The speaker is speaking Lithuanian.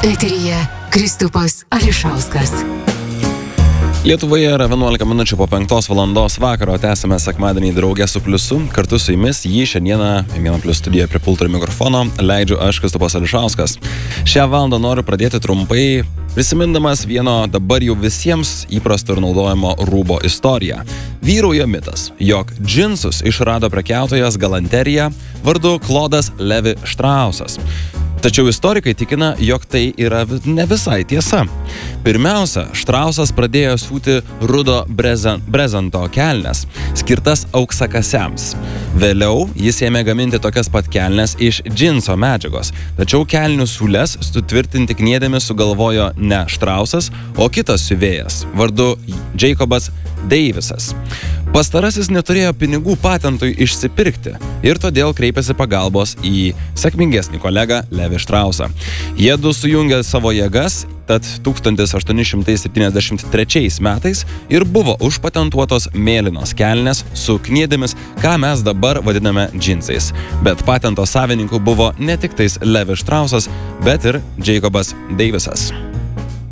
Eteryje Kristupas Ališauskas. Lietuvoje yra 11 minučių po 5 valandos vakaro, tęsime sekmadienį draugę su Pliusu. Kartu su jumis jį šiandieną Vieną Plius studijoje prie pulto ir mikrofono leidžiu aš, Kristupas Ališauskas. Šią valandą noriu pradėti trumpai, prisimindamas vieno dabar jau visiems įprasto ir naudojamo rūbo istoriją. Vyrauja mitas, jog džinsus išrado prekiautojas galanterija vardu Klodas Levi Štrausas. Tačiau istorikai tikina, jog tai yra ne visai tiesa. Pirmiausia, Štrausas pradėjo siūti rudo brezento kelnes, skirtas auksakasiams. Vėliau jis ėmė gaminti tokias pat kelnes iš džinso medžiagos, tačiau kelnių siūles sutvirtinti kniedėmis sugalvojo ne Štrausas, o kitas siuvėjas, vardu Jacobas Davisas. Pastarasis neturėjo pinigų patentui išsipirkti ir todėl kreipėsi pagalbos į sėkmingesnį kolegą Levi Štrausą. Jiedu sujungė savo jėgas, tad 1873 metais ir buvo užpatentuotos mėlynos kelnes su kniedėmis, ką mes dabar vadiname džinsais. Bet patento savininku buvo ne tik tais Levi Štrausas, bet ir Jacobas Davisas.